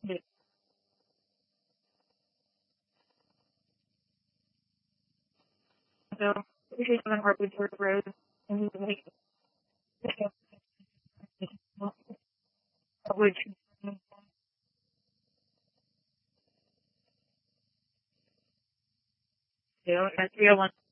Yeah. So usually on Hartwood Tour Road, and he like which at 301